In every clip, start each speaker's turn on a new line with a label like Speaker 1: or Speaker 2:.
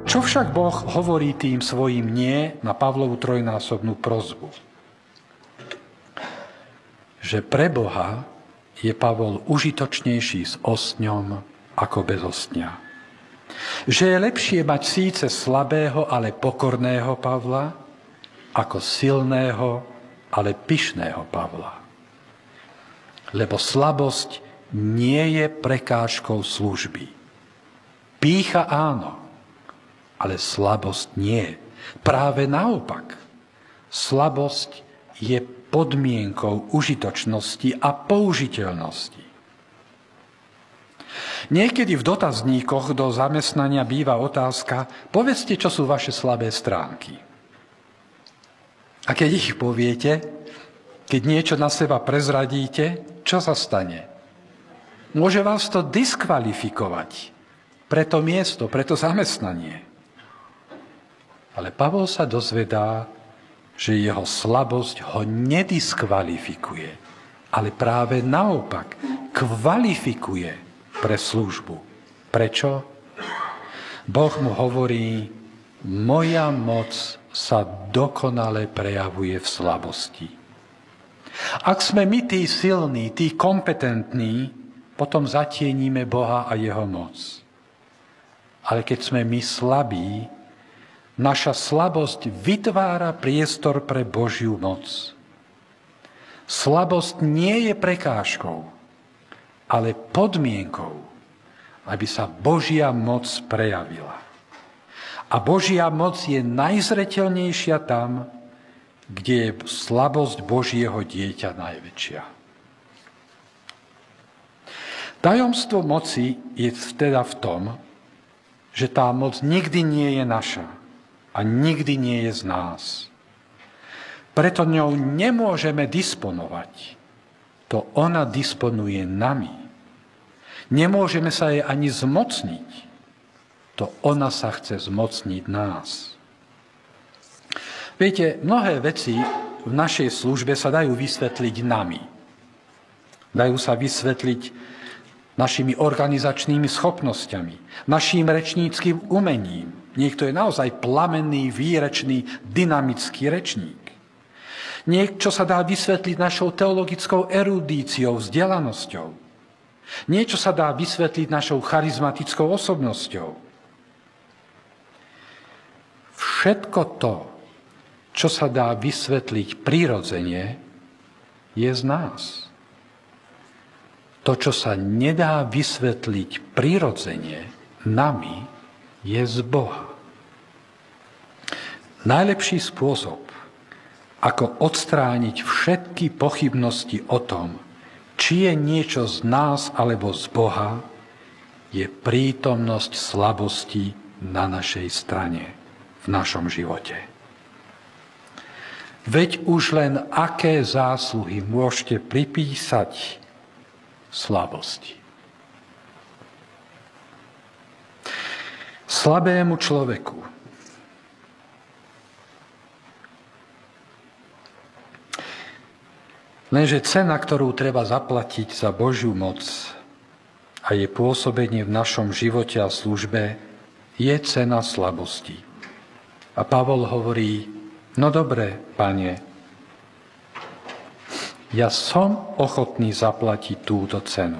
Speaker 1: Čo však Boh hovorí tým svojim nie na Pavlovu trojnásobnú prosbu? Že pre Boha je Pavol užitočnejší s osňom ako bez osňa. Že je lepšie mať síce slabého, ale pokorného Pavla, ako silného, ale pyšného Pavla. Lebo slabosť nie je prekážkou služby. Pýcha áno, ale slabosť nie. Práve naopak. Slabosť je podmienkou užitočnosti a použiteľnosti. Niekedy v dotazníkoch do zamestnania býva otázka: povedzte, čo sú vaše slabé stránky. A keď ich poviete, keď niečo na seba prezradíte, čo sa stane? Môže vás to diskvalifikovať pre to miesto, pre to zamestnanie. Ale Pavol sa dozvedá, že jeho slabosť ho nediskvalifikuje, ale práve naopak kvalifikuje pre službu. Prečo? Boh mu hovorí: moja moc sa dokonale prejavuje v slabosti. Ak sme my tí silní, tí kompetentní, potom zatieníme Boha a jeho moc. Ale keď sme my slabí, naša slabosť vytvára priestor pre Božiu moc. Slabosť nie je prekážkou, ale podmienkou, aby sa Božia moc prejavila. A Božia moc je najzreteľnejšia tam, kde je slabosť Božieho dieťa najväčšia. Tajomstvo moci je teda v tom, že tá moc nikdy nie je naša a nikdy nie je z nás. Preto ňou nemôžeme disponovať. To ona disponuje nami. Nemôžeme sa jej ani zmocniť. To ona sa chce zmocniť nás. Viete, mnohé veci v našej službe sa dajú vysvetliť nami. Dajú sa vysvetliť našimi organizačnými schopnosťami, naším rečníckym umením. Niekto je naozaj plamenný, výrečný, dynamický rečník. Niečo sa dá vysvetliť našou teologickou erudíciou, vzdelanosťou. Niečo sa dá vysvetliť našou charizmatickou osobnosťou. Všetko to, čo sa dá vysvetliť prirodzene, je z nás. To, čo sa nedá vysvetliť prirodzene nami, je z Boha. Najlepší spôsob, ako odstrániť všetky pochybnosti o tom, či je niečo z nás alebo z Boha, je prítomnosť slabosti na našej strane, v našom živote. Veď už len aké zásluhy môžete pripísať slabosti. Slabému človeku lenže cena, ktorú treba zaplatiť za Božiu moc a jej pôsobenie v našom živote a službe, je cena slabosti. A Pavol hovorí: no dobre, Pane, ja som ochotný zaplatiť túto cenu.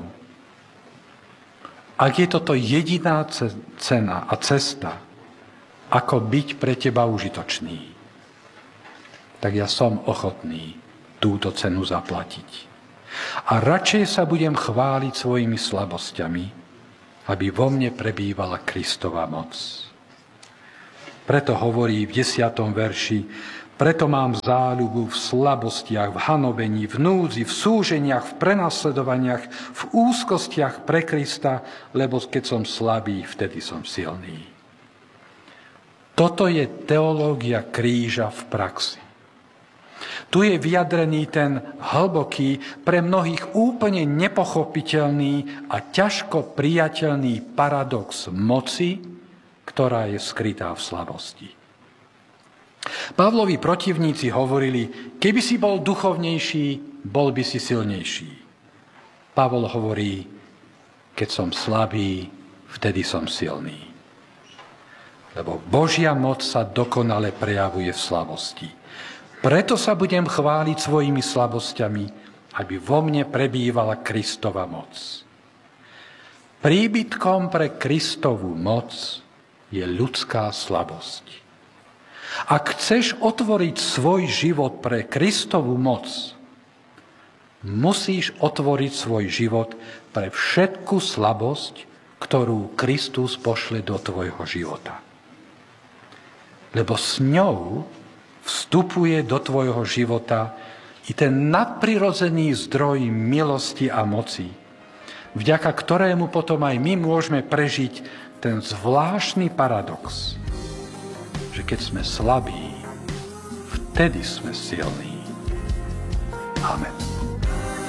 Speaker 1: Ak je toto jediná cena a cesta, ako byť pre teba užitočný, tak ja som ochotný túto cenu zaplatiť. A radšej sa budem chváliť svojimi slabosťami, aby vo mne prebývala Kristova moc. Preto hovorí v 10. verši: preto mám záľubu v slabostiach, v hanobení, v núdzi, v súženiach, v prenasledovaniach, v úzkostiach pre Krista, lebo keď som slabý, vtedy som silný. Toto je teológia kríža v praxi. Tu je vyjadrený ten hlboký, pre mnohých úplne nepochopiteľný a ťažko prijateľný paradox moci, ktorá je skrytá v slabosti. Pavlovi protivníci hovorili: keby si bol duchovnejší, bol by si silnejší. Pavol hovorí: keď som slabý, vtedy som silný. lebo Božia moc sa dokonale prejavuje v slabosti. Preto sa budem chváliť svojimi slabosťami, aby vo mne prebývala Kristova moc. Príbytkom pre Kristovú moc je ľudská slabosť. Ak chceš otvoriť svoj život pre Kristovú moc, musíš otvoriť svoj život pre všetku slabosť, ktorú Kristus pošle do tvojho života. Lebo s ňou vstupuje do tvojho života i ten nadprirodzený zdroj milosti a moci, vďaka ktorému potom aj my môžeme prežiť ten zvláštny paradox, že keď sme slabí, vtedy sme silní. Amen.